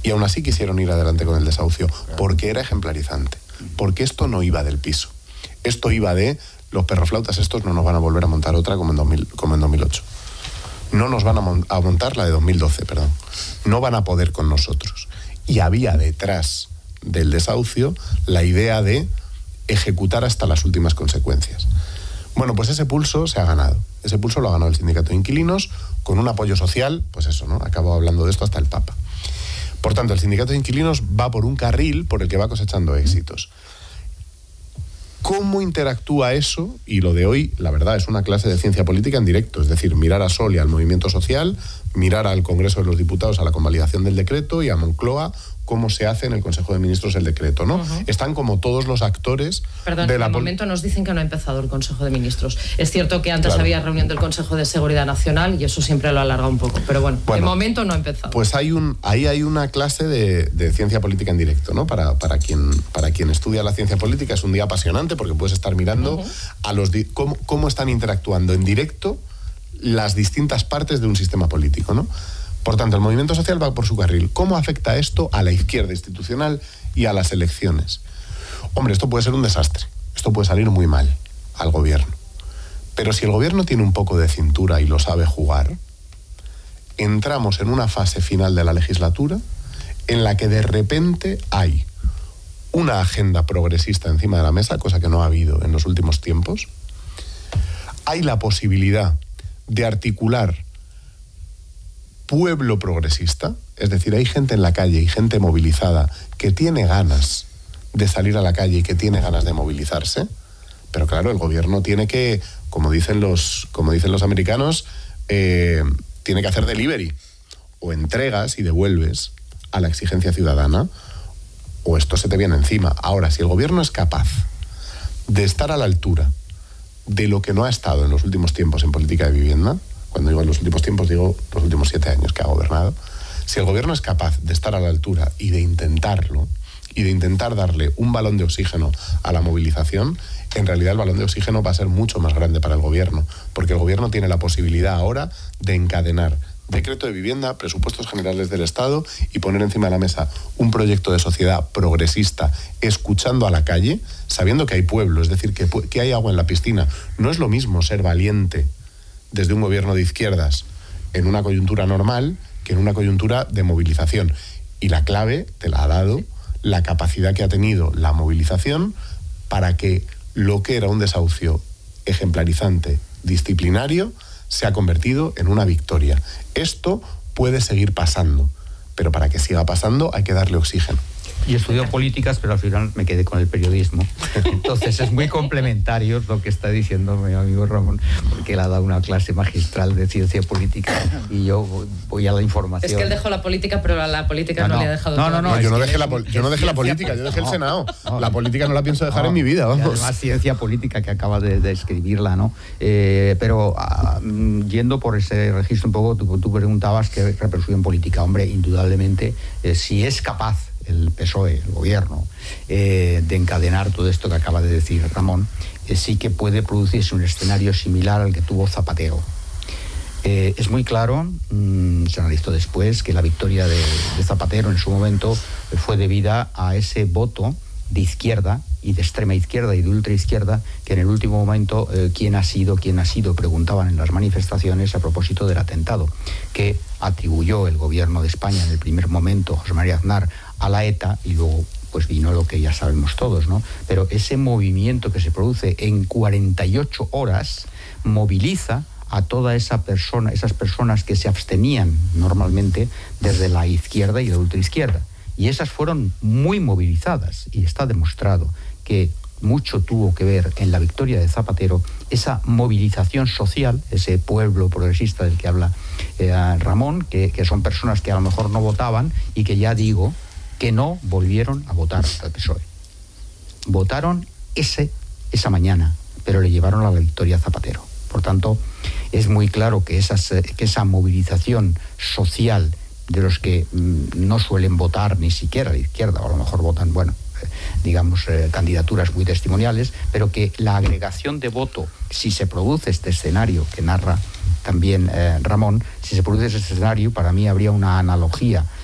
Y aún así quisieron ir adelante con el desahucio, porque era ejemplarizante, porque esto no iba del piso. Esto iba de los perroflautas estos no nos van a volver a montar otra como en 2008. No nos van a montar la de 2012, perdón. No van a poder con nosotros. Y había detrás del desahucio la idea de ejecutar hasta las últimas consecuencias. Bueno, pues ese pulso se ha ganado. Ese pulso lo ha ganado el sindicato de inquilinos con un apoyo social, pues eso, ¿no? Acabo hablando de esto hasta el Papa. Por tanto, el sindicato de inquilinos va por un carril por el que va cosechando éxitos. ¿Cómo interactúa eso? Y lo de hoy, la verdad, es una clase de ciencia política en directo, es decir, mirar a Sol y al movimiento social, mirar al Congreso de los Diputados a la convalidación del decreto y a Moncloa cómo se hace en el Consejo de Ministros el decreto, ¿no? Están como todos los actores. Perdón, de la en el momento nos dicen que no ha empezado el Consejo de Ministros. Es cierto que antes había reunión del Consejo de Seguridad Nacional y eso siempre lo ha alargado un poco, pero bueno, de momento no ha empezado. Pues ahí hay una clase de ciencia política en directo, ¿no? Para quien estudia la ciencia política es un día apasionante porque puedes estar mirando a cómo están interactuando en directo las distintas partes de un sistema político, ¿no? Por tanto, el movimiento social va por su carril. ¿Cómo afecta esto a la izquierda institucional y a las elecciones? Hombre, esto puede ser un desastre. Esto puede salir muy mal al gobierno. Pero si el gobierno tiene un poco de cintura y lo sabe jugar, entramos en una fase final de la legislatura en la que de repente hay una agenda progresista encima de la mesa, cosa que no ha habido en los últimos tiempos. Hay la posibilidad de articular pueblo progresista, es decir, hay gente en la calle y gente movilizada que tiene ganas de salir a la calle y que tiene ganas de movilizarse, pero claro, el gobierno tiene que, como dicen los americanos, tiene que hacer delivery, o entregas y devuelves a la exigencia ciudadana, o esto se te viene encima. Ahora, si el gobierno es capaz de estar a la altura de lo que no ha estado en los últimos tiempos en política de vivienda, cuando digo en los últimos tiempos, digo los últimos 7 años que ha gobernado. Si el gobierno es capaz de estar a la altura y de intentarlo, y de intentar darle un balón de oxígeno a la movilización, en realidad el balón de oxígeno va a ser mucho más grande para el gobierno, porque el gobierno tiene la posibilidad ahora de encadenar decreto de vivienda, presupuestos generales del Estado y poner encima de la mesa un proyecto de sociedad progresista, escuchando a la calle, sabiendo que hay pueblo, es decir, que hay agua en la piscina. No es lo mismo ser valiente desde un gobierno de izquierdas en una coyuntura normal que en una coyuntura de movilización. Y la clave te la ha dado la capacidad que ha tenido la movilización para que lo que era un desahucio ejemplarizante, disciplinario, se ha convertido en una victoria. Esto puede seguir pasando, pero para que siga pasando hay que darle oxígeno. Y estudio políticas, pero al final me quedé con el periodismo. Entonces es muy complementario lo que está diciendo mi amigo Ramón, porque él ha dado una clase magistral de ciencia política y yo voy a la información. Es que él dejó la política, pero a la política no le ha dejado todo. No, yo no dejé la política, yo dejé el Senado. La política no la pienso dejar en mi vida, vamos. Además, ciencia política que acaba de escribirla, ¿no? Pero yendo por ese registro un poco, tú preguntabas qué repercusión política. Hombre, indudablemente, si es capaz el PSOE, el gobierno, de encadenar todo esto que acaba de decir Ramón, sí que puede producirse un escenario similar al que tuvo Zapatero. Es muy claro, se analizó después, que la victoria de Zapatero en su momento fue debida a ese voto de izquierda y de extrema izquierda y de ultraizquierda, que en el último momento, ¿quién ha sido? Preguntaban en las manifestaciones a propósito del atentado, que atribuyó el gobierno de España en el primer momento, José María Aznar, a la ETA, y luego pues vino lo que ya sabemos todos, ¿no? Pero ese movimiento que se produce en 48 horas moviliza a toda esas personas que se abstenían normalmente desde la izquierda y la ultraizquierda. Y esas fueron muy movilizadas, y está demostrado que mucho tuvo que ver en la victoria de Zapatero esa movilización social, ese pueblo progresista del que habla Ramón, que son personas que a lo mejor no votaban y que ya digo que no volvieron a votar al PSOE. Votaron esa mañana, pero le llevaron a la victoria a Zapatero. Por tanto, es muy claro que esa movilización social de los que no suelen votar ni siquiera a la izquierda, o a lo mejor votan, candidaturas muy testimoniales, pero que la agregación de voto, si se produce este escenario que narra también Ramón, si se produce ese escenario, para mí habría una analogía